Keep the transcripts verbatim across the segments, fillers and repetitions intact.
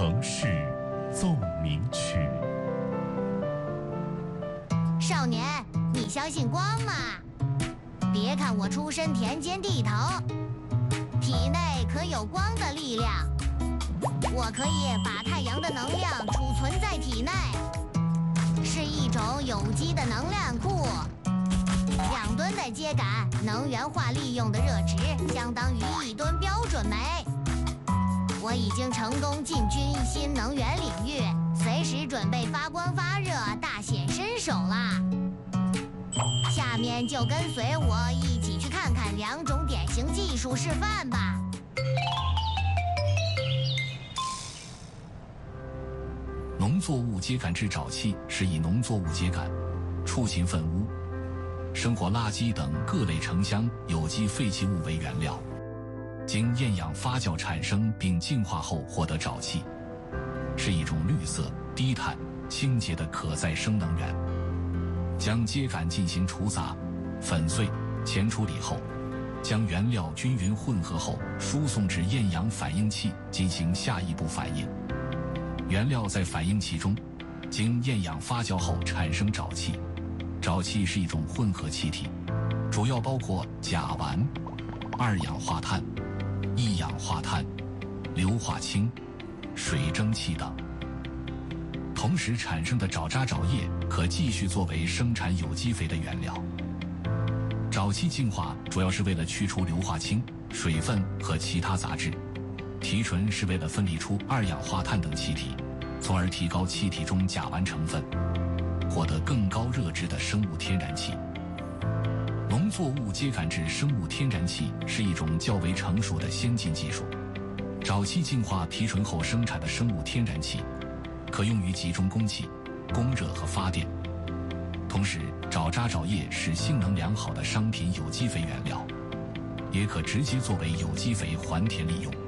城市奏鸣曲。 少年，你相信光吗？别看我出身田间地头，体内可有光的力量。我可以把太阳的能量储存在体内，是一种有机的能量库。两吨的秸秆能源化利用的热值相当于一吨标准煤。我已经成功进军新能源领域，随时准备发光发热，大显身手啦！下面就跟随我一起去看看两种典型技术示范吧。 农作物秸秆制沼气是以农作物秸秆、畜禽粪污、生活垃圾等各类城乡有机废弃物为原料，经厌氧发酵产生并净化后获得沼气，是一种绿色、低碳、清洁的可再生能源。将秸秆进行除杂、粉碎、前处理后，将原料均匀混合后输送至厌氧反应器进行下一步反应。原料在反应器中经厌氧发酵后产生沼气，沼气是一种混合气体，主要包括甲烷、二氧化碳、一氧化碳、硫化氢、水蒸气等。同时产生的沼渣沼液可继续作为生产有机肥的原料。沼气净化主要是为了去除硫化氢、水分和其他杂质，提纯是为了分离出二氧化碳等气体，从而提高气体中甲烷成分，获得更高热值的生物天然气。农作物秸秆制生物天然气是一种较为成熟的先进技术。沼气净化提纯后生产的生物天然气可用于集中供气、供热和发电。同时，沼渣沼液是性能良好的商品有机肥原料，也可直接作为有机肥还田利用。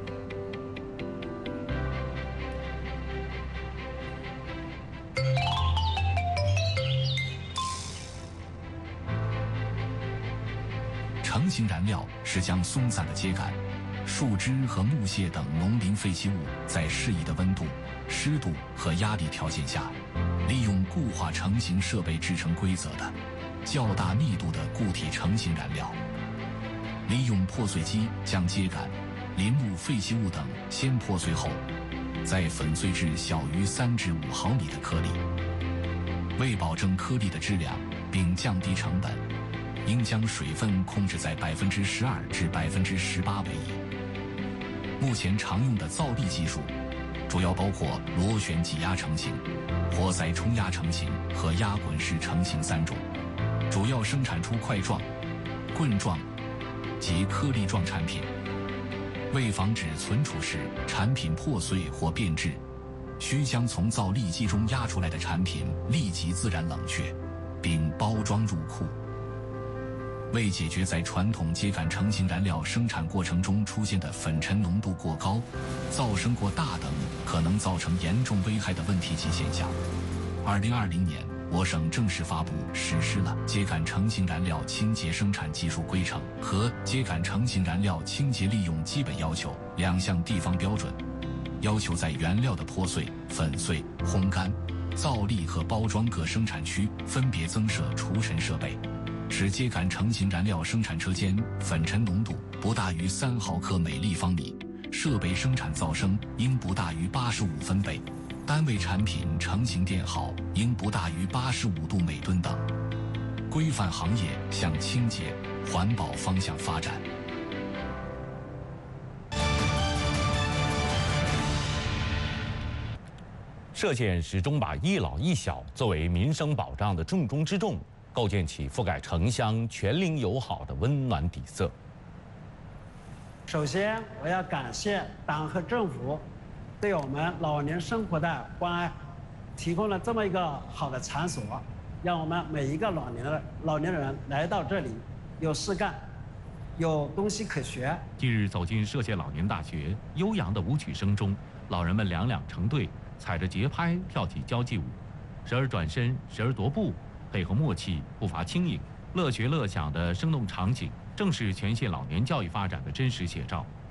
成型燃料是将松散的秸秆、树枝和木屑等农林废弃物在适宜的温度、湿度和压力条件下，利用固化成型设备制成规则的较大密度的固体成型燃料。利用破碎机将秸秆、林木废弃物等先破碎后，再粉碎至小于三至五毫米的颗粒。为保证颗粒的质量并降低成本，应将水分控制在百分之十二至百分之十八为宜。目前常用的造粒技术主要包括螺旋挤压成型、活塞冲压成型和压滚式成型三种，主要生产出块状、棍状及颗粒状产品。为防止存储时产品破碎或变质，需将从造粒机中压出来的产品立即自然冷却，并包装入库。为解决在传统秸秆成型燃料生产过程中出现的粉尘浓度过高、噪声过大等可能造成严重危害的问题及现象，二零二零年我省正式发布实施了秸秆成型燃料清洁生产技术规程和秸秆成型燃料清洁利用基本要求两项地方标准，要求在原料的破碎、粉碎、烘干、造粒和包装各生产区分别增设除尘设备，使秸秆成型燃料生产车间粉尘浓度不大于三毫克每立方米，设备生产噪声应不大于八十五分贝，单位产品成型电耗应不大于八十五度每吨等，规范行业向清洁、环保方向发展。 歙县始终把一老一小作为民生保障的重中之重，构建起覆盖城乡全龄友好的温暖底色。 首先，我要感谢党和政府对我们老年生活的关爱，提供了这么一个好的场所，让我们每一个老年的老年人来到这里有事干，有东西可学。 近日走进歙县老年大学，悠扬的舞曲声中，老人们两两成对，踩着节拍跳起交际舞，时而转身，时而踱步，配合默契，步伐轻盈，乐学乐享的生动场景，正是全县老年教育发展的真实写照。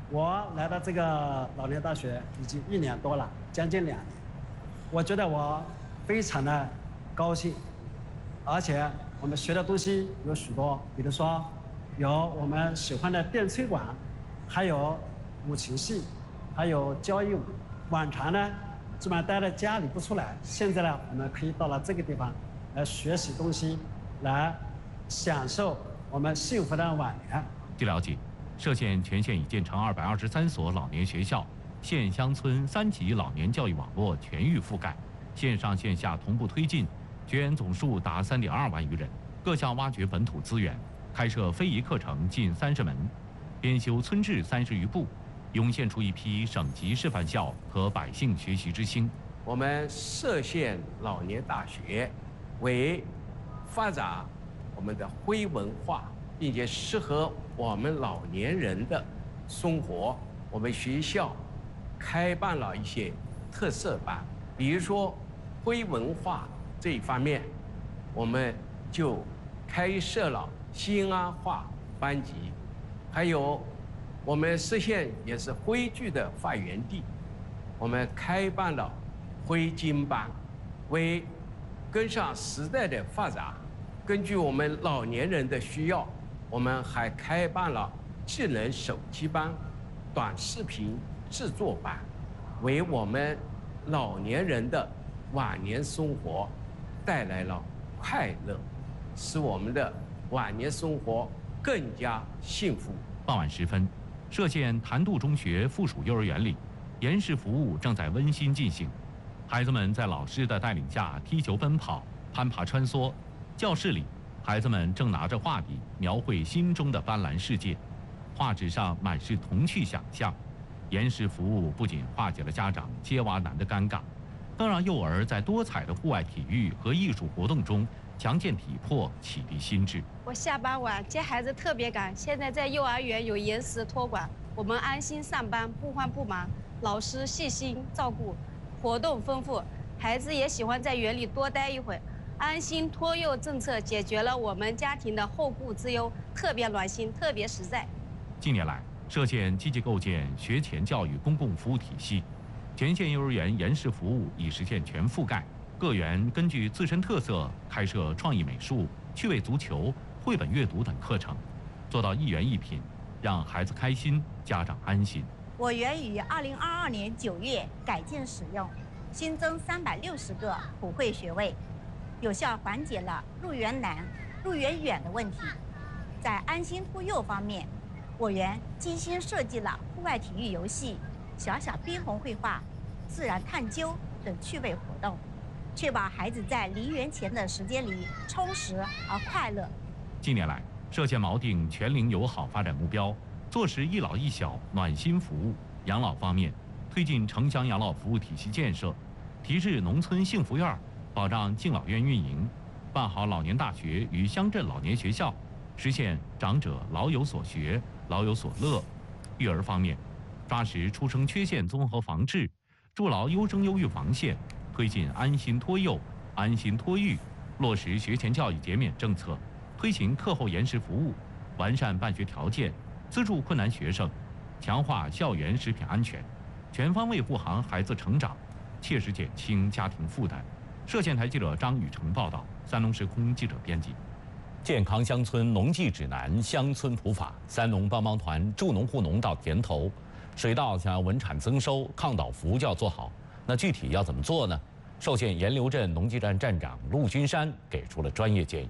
我来到这个老年大学已经一年多了，将近两年。我觉得我非常的高兴，而且我们学的东西有许多，比如说有我们喜欢的电吹管，还有五禽戏，还有交谊舞。往常呢，基本上待在家里不出来，现在呢，我们可以到了这个地方来学习东西，来享受我们幸福的晚年。 据了解，歙县全县已建成二百二十三所老年学校，县乡村三级老年教育网络全域覆盖，线上线下同步推进，学员总数达三点二万余人。各项挖掘本土资源，开设非遗课程近三十门，编修村志三十余部，涌现出一批省级示范校和百姓学习之星。 我们歙县老年大学为发展我们的徽文化，并且适合我们老年人的生活，我们学校开办了一些特色班，比如说徽文化这一方面，我们就开设了新安话班级，还有我们歙县也是徽剧的发源地，我们开办了徽经班，为跟上时代的发展，根据我们老年人的需要，我们还开办了智能手机班、短视频制作班，为我们老年人的晚年生活带来了快乐，使我们的晚年生活更加幸福。 傍晚时分，歙县潭渡中学附属幼儿园里，延时服务正在温馨进行。孩子们在老师的带领下踢球、奔跑、攀爬、穿梭。教室里，孩子们正拿着画笔描绘心中的斑斓世界，画纸上满是童趣想象。延时服务不仅化解了家长接娃难的尴尬，更让幼儿在多彩的户外体育和艺术活动中强健体魄，启迪心智。 我下班晚接孩子特别赶，现在在幼儿园有延时托管，我们安心上班，不慌不忙，老师细心照顾，活动丰富，孩子也喜欢在园里多待一会。安心托幼政策解决了我们家庭的后顾之忧，特别暖心，特别实在。 近年来，歙县积极构建学前教育公共服务体系，全县幼儿园延时服务已实现全覆盖。各园根据自身特色开设创意美术、趣味足球、绘本阅读等课程，做到一园一品，让孩子开心，家长安心。 我园于二零二二年九月改建使用，新增三百六十个普惠学位，有效缓解了入园难、入园远的问题。在安心托幼方面，我园精心设计了户外体育游戏、小小边红绘画、自然探究等趣味活动，确保孩子在离园前的时间里充实而快乐。 近年来，歙县锚定全龄友好发展目标，做实一老一小暖心服务。养老方面，推进城乡养老服务体系建设，提质农村幸福院，保障敬老院运营，办好老年大学与乡镇老年学校，实现长者老有所学、老有所乐。育儿方面，抓实出生缺陷综合防治，筑牢优生优育防线，推进安心托幼、安心托育，落实学前教育减免政策，推行课后延时服务，完善办学条件，资助困难学生，强化校园食品安全，全方位护航孩子成长，切实减轻家庭负担。歙县台记者张雨成报道，三农时空记者编辑。 健康乡村农技指南、乡村普法，三农帮帮团助农护农到田头，水稻想要稳产增收，抗倒伏就要做好。那具体要怎么做呢？寿县盐流镇农技站站长陆军山给出了专业建议。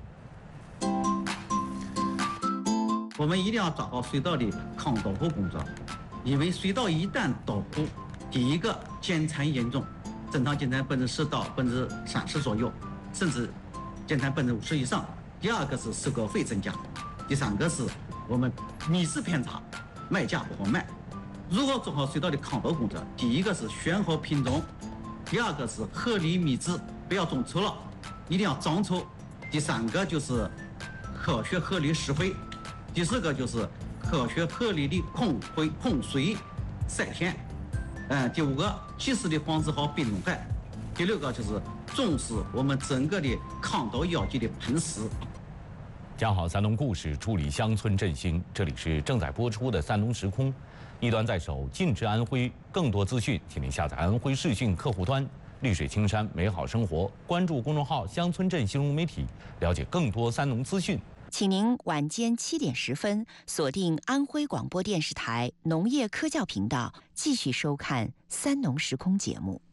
我们一定要做好水稻的抗倒伏工作，因为水稻一旦倒伏，第一个减产严重，正常减产百分之十到百分之三十左右，甚至减产百分之五十以上。第二个是收购费增加，第三个是我们米质偏差，卖价不好卖。如何做好水稻的抗倒工作？第一个是选好品种，第二个是合理米质，不要种丑了，一定要长丑。第三个就是科学合理施肥，第四个就是科学合理的控灰控水晒田，嗯，第五个及时的防治好病虫害，第六个就是重视我们整个的抗倒药剂的喷施。讲好三农故事，助力乡村振兴。这里是正在播出的三农时空。 一端在手，尽知安徽。更多资讯，请您下载安徽视讯客户端“绿水青山美好生活”，关注公众号“乡村镇新融媒体”，了解更多三农资讯。 请您晚间七点十分锁定安徽广播电视台农业科教频道，继续收看《三农时空》节目。